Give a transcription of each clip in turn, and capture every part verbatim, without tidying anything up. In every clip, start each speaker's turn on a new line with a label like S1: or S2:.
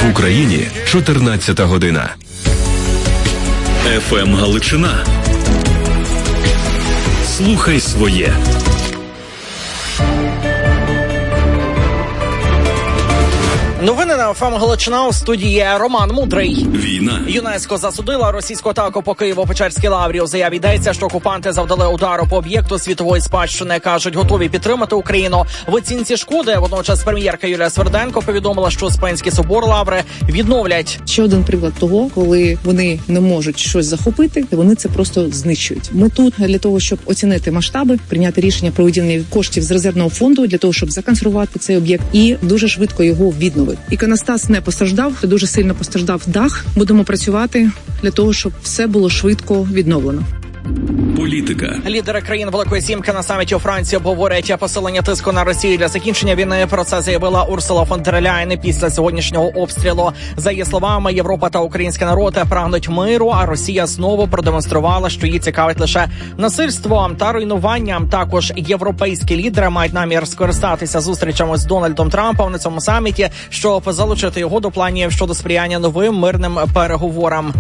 S1: В Україні чотирнадцята година.
S2: еф ем Галичина. Слухай своє.
S3: Новини на еф ем Галичина, у студії Роман Мудрий.
S2: Війна.
S3: ЮНЕСКО засудила російську атаку по Києво-Печерській лаврі. У заяві йдеться, що окупанти завдали удару по об'єкту світової спадщини. Кажуть, готові підтримати Україну в оцінці шкоди. Водночас прем'єрка Юлія Сверденко повідомила, що Успенський собор лаври відновлять.
S4: Ще один приклад того, коли вони не можуть щось захопити, вони це просто знищують. Ми тут для того, щоб оцінити масштаби, прийняти рішення про виділення коштів з резервного фонду для того, щоб законсервувати цей об'єкт і дуже швидко його відновити. Іконостас не постраждав, дуже сильно постраждав дах. Будемо працювати для того, щоб все було швидко відновлено.
S2: Політика.
S3: Лідери країн Великої Сімки на саміті у Франції обговорюють посилення тиску на Росію для закінчення війни. Про це заявила Урсула фон дер Ляєн після сьогоднішнього обстрілу. За її словами, Європа та український народ прагнуть миру, а Росія знову продемонструвала, що її цікавить лише насильство та руйнування. Також європейські лідери мають намір скористатися зустрічами з Дональдом Трампом на цьому саміті, щоб залучити його до планів щодо сприяння новим мирним переговорам.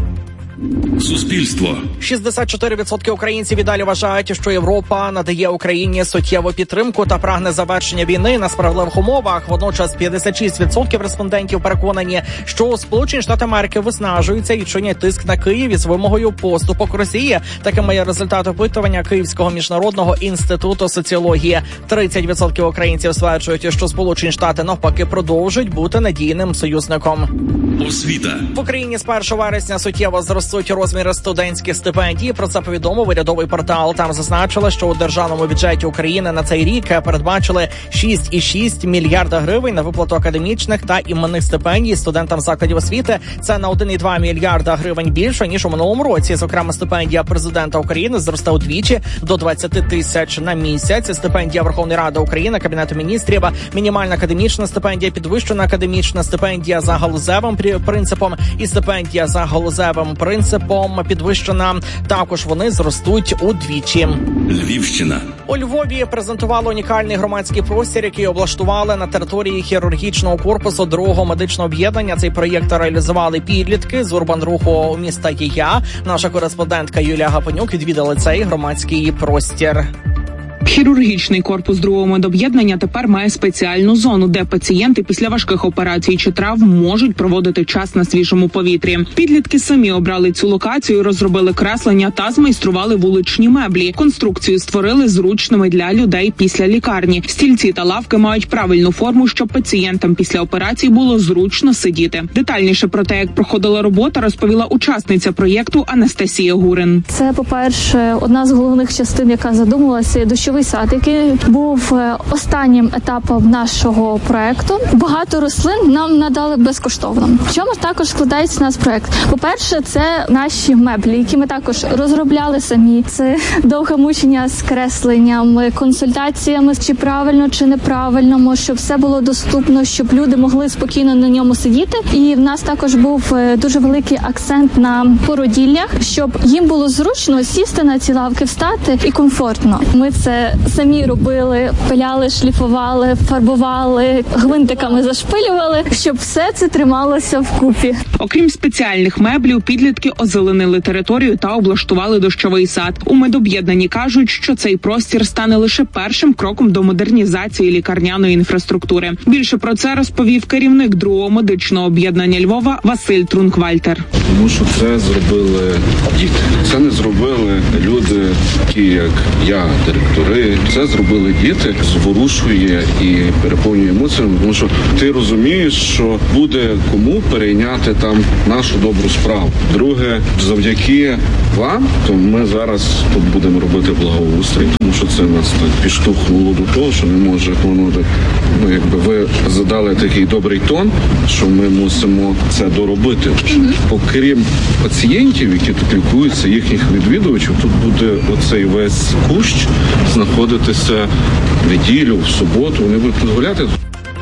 S2: Суспільство.
S3: шістдесят чотири відсотки українців і далі вважають, що Європа надає Україні суттєву підтримку та прагне завершення війни на справедливих умовах. Водночас п'ятдесят шість відсотків респондентів переконані, що Сполучені Штати Америки виснажуються і чинять тиск на Київ із вимогою поступок Росії. Такими є результат опитування Київського міжнародного інституту соціології. тридцять відсотків українців стверджують, що Сполучені Штати навпаки продовжують бути надійним союзником.
S2: Освіта.
S3: В Україні з першого вересня суттєво зростуть розміри студентських стипендій. Про це повідомив урядовий портал. Там зазначили, що у державному бюджеті України на цей рік передбачили шість цілих шість десятих мільярда гривень на виплату академічних та іменних стипендій студентам закладів освіти. Це на один цілих два мільярда гривень більше, ніж у минулому році. Зокрема, стипендія президента України зросте удвічі до двадцять тисяч на місяць. Стипендія Верховної Ради України, Кабінету міністрів, мінімальна академічна стипендія, підвищена академічна стипендія за галузевим принципом і стипендія за галузевим принципом підвищена. Також вони зростуть удвічі.
S2: Львівщина.
S3: У Львові презентували унікальний громадський простір, який облаштували на території хірургічного корпусу другого медичного об'єднання. Цей проєкт реалізували підлітки з урбанруху міста Єя. Наша кореспондентка Юлія Гапонюк відвідала цей громадський простір.
S5: Хірургічний корпус другого медоб'єднання тепер має спеціальну зону, де пацієнти після важких операцій чи травм можуть проводити час на свіжому повітрі. Підлітки самі обрали цю локацію, розробили креслення та змайстрували вуличні меблі. Конструкцію створили зручними для людей після лікарні. Стільці та лавки мають правильну форму, щоб пацієнтам після операцій було зручно сидіти. Детальніше про те, як проходила робота, розповіла учасниця проєкту Анастасія Гурин.
S6: Це, по-перше, одна з головних частин, яка задумувалася, дощовий сад, який був останнім етапом нашого проекту. Багато рослин нам надали безкоштовно. В чому також складається наш проект? По-перше, це наші меблі, які ми також розробляли самі. Це довге мучення з кресленням, консультаціями, чи правильно, чи неправильно, щоб все було доступно, щоб люди могли спокійно на ньому сидіти. І в нас також був дуже великий акцент на породіллях, щоб їм було зручно сісти на ці лавки, встати і комфортно. Ми це самі робили, пиляли, шліфували, фарбували, гвинтиками зашпилювали, щоб все це трималося вкупі.
S5: Окрім спеціальних меблів, підлітки озеленили територію та облаштували дощовий сад. У медоб'єднанні кажуть, що цей простір стане лише першим кроком до модернізації лікарняної інфраструктури. Більше про це розповів керівник другого медичного об'єднання Львова Василь Трунквальтер.
S7: Тому що це зробили діти. Це не зробили люди, такі як я, директори. Це зробили діти, зворушує і переповнює емоціями, тому що ти розумієш, що буде кому перейняти там нашу добру справу. Друге, завдяки вам, то ми зараз тут будемо робити благоустрій, тому що це нас так підштовхнуло до того, що не може воно, ну якби ви задали такий добрий тон, що ми мусимо це доробити. Окрім пацієнтів, які тут лікуються, їхніх відвідувачів, тут буде оцей весь кущ знаходитися в неділю, в суботу, вони будуть тут гуляти.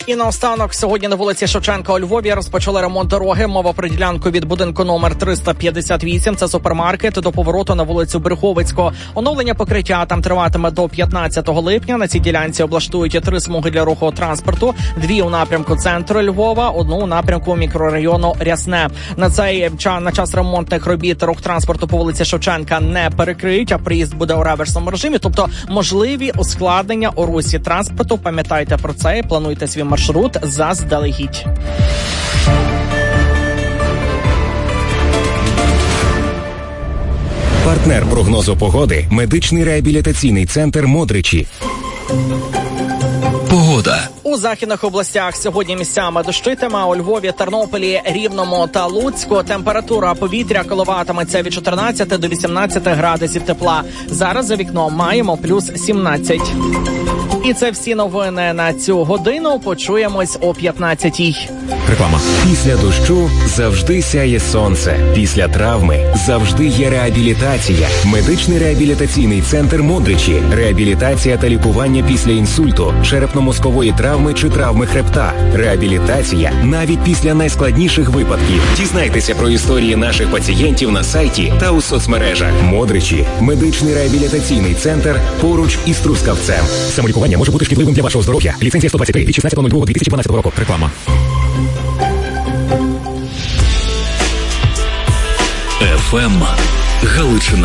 S3: І наостанок, сьогодні на вулиці Шевченка у Львові розпочали ремонт дороги. Мова про ділянку від будинку номер триста п'ятдесят вісім, це супермаркет, до повороту на вулицю Брюховицьку. Оновлення покриття там триватиме до п'ятнадцятого липня. На цій ділянці облаштують три смуги для руху транспорту, дві у напрямку центру Львова, одну у напрямку мікрорайону Рясне. На цей на час ремонтних робіт рух транспорту по вулиці Шевченка не перекриють, а приїзд буде у реверсному режимі, тобто можливі ускладнення у русі транспорту. Пам'ятайте про це і плануйте свій маршрут заздалегідь.
S1: Партнер прогнозу погоди – медичний реабілітаційний центр «Модричі».
S2: Погода.
S3: У західних областях сьогодні місцями дощитиме, а у Львові, Тернополі, Рівному та Луцьку температура повітря коливатиметься від чотирнадцяти до вісімнадцяти градусів тепла. Зараз за вікном маємо плюс сімнадцять. І це всі новини на цю годину. Почуємось о п'ятнадцятій.
S1: Реклама. Після дощу завжди сяє сонце. Після травми завжди є реабілітація. Медичний реабілітаційний центр «Модричі». Реабілітація та лікування після інсульту, черепно-мозкової травми чи травми хребта. Реабілітація навіть після найскладніших випадків. Дізнайтеся про історії наших пацієнтів на сайті та у соцмережах. «Модричі» – медичний реабілітаційний центр поруч із Трускавцем. Самолікування може бути шкідливим для вашого здоров'я. Ліцензія сто двадцять три від шістнадцятого лютого дві тисячі дванадцятого року. Реклама.
S2: еф ем Галичина.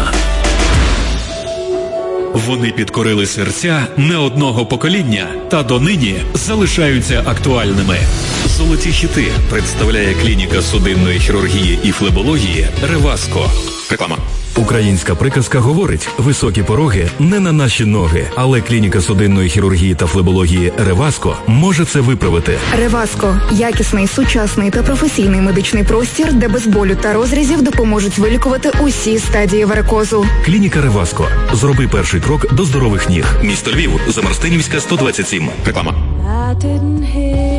S2: Вони підкорили серця не одного покоління та донині залишаються актуальними. Золоті хіти представляє клініка судинної хірургії і флебології «Реваско». Реклама.
S1: Українська приказка говорить: високі пороги не на наші ноги, але клініка судинної хірургії та флебології «Реваско» може це виправити.
S8: «Реваско» – якісний, сучасний та професійний медичний простір, де без болю та розрізів допоможуть вилікувати усі стадії варикозу.
S1: Клініка «Реваско». Зроби перший крок до здорових ніг.
S2: Місто Львів, Замарстинівська, сто двадцять сім. Реклама.